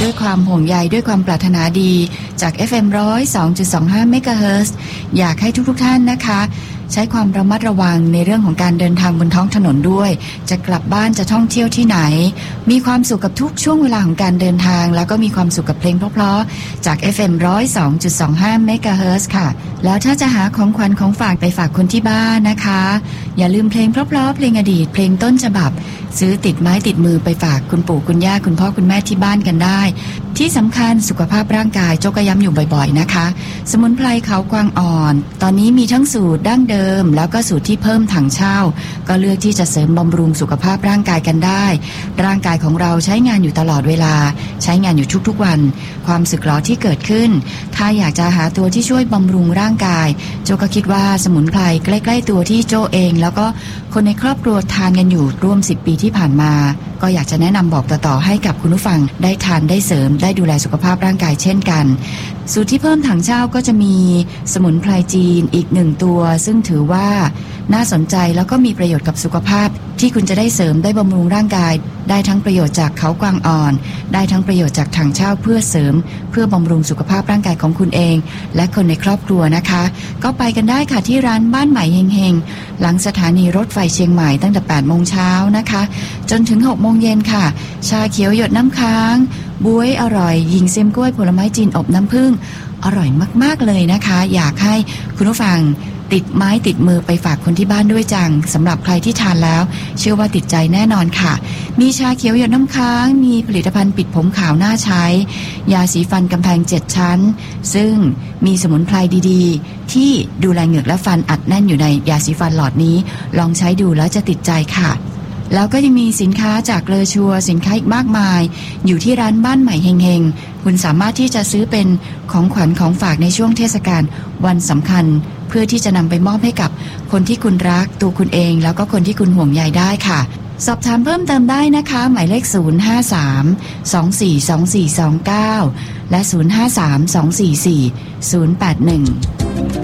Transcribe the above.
ด้วยความห่วงใยด้วยความปรารถนาดีจาก FM 102.25 เมกะเฮิรตซ์อยากให้ทุกท่านนะคะใช้ความระมัดระวังในเรื่องของการเดินทางบนท้องถนนด้วยจะกลับบ้านจะท่องเที่ยวที่ไหนมีความสุขกับทุกช่วงเวลาของการเดินทางแล้วก็มีความสุขกับเพลงเพราะๆจาก FM 102.25 เมกะเฮิรตซ์ค่ะแล้วถ้าจะหาของขวัญของฝากไปฝากคนที่บ้านนะคะอย่าลืมเพลงเพราะๆเพลงอดีตเพลงต้นฉบับซื้อติดไม้ติดมือไปฝากคุณปู่คุณย่าคุณพ่อคุณแม่ที่บ้านกันได้ที่สำคัญสุขภาพร่างกายโจก็ย้ำอยู่บ่อยๆนะคะสมุนไพรเขากวางอ่อนตอนนี้มีทั้งสูตรดั้งเดิมแล้วก็สูตรที่เพิ่มถังเช่าก็เลือกที่จะเสริมบำรุงสุขภาพร่างกายกันได้ร่างกายของเราใช้งานอยู่ตลอดเวลาใช้งานอยู่ทุกๆวันความสึกหรอที่เกิดขึ้นถ้าอยากจะหาตัวที่ช่วยบำรุงร่างกายโจก็คิดว่าสมุนไพรใกล้ๆตัวที่โจเองแล้วก็คนในครอบครัวทานกันอยู่ร่วม10 ปีที่ผ่านมาก็อยากจะแนะนำบอกต่อๆให้กับคุณผู้ฟังได้ทานได้เสริมได้ดูแลสุขภาพร่างกายเช่นกันสูตรที่เพิ่มถังเช่าก็จะมีสมุนไพรจีนอีก1ตัวซึ่งถือว่าน่าสนใจแล้วก็มีประโยชน์กับสุขภาพที่คุณจะได้เสริมได้บำรุงร่างกายได้ทั้งประโยชน์จากเขากวางอ่อนได้ทั้งประโยชน์จากถังเช่าเพื่อเสริมเพื่อบำรุงสุขภาพร่างกายของคุณเองและคนในครอบครัวนะคะก็ไปกันได้ค่ะที่ร้านบ้านใหม่เฮงๆหลังสถานีรถไฟเชียงใหม่ตั้งแต่ 8 โมงเช้านะคะจนถึง 6 โมงเย็นค่ะชาเขียวหยดน้ำค้างบ๊วยอร่อยยิงเซียมกล้วยผลไม้จีนอบน้ำผึ้งอร่อยมากๆเลยนะคะอยากให้คุณผู้ฟังติดไม้ติดมือไปฝากคนที่บ้านด้วยจังสำหรับใครที่ทานแล้วเชื่อว่าติดใจแน่นอนค่ะมีชาเขียวหยดน้ำค้างมีผลิตภัณฑ์ปิดผมขาวน่าใช้ยาสีฟันกำแพง7 ชั้นซึ่งมีสมุนไพรดีๆที่ดูแลเหงือกและฟันอัดแน่นอยู่ในยาสีฟันหลอดนี้ลองใช้ดูแล้วจะติดใจค่ะแล้วก็ยังมีสินค้าจากเลอชัวสินค้าอีกมากมายอยู่ที่ร้านบ้านใหม่เฮงๆคุณสามารถที่จะซื้อเป็นของขวัญของฝากในช่วงเทศกาลวันสำคัญเพื่อที่จะนำไปมอบให้กับคนที่คุณรักตัวคุณเองแล้วก็คนที่คุณห่วงใยได้ค่ะสอบถามเพิ่มเติมได้นะคะหมายเลข053 242429และ053 244 081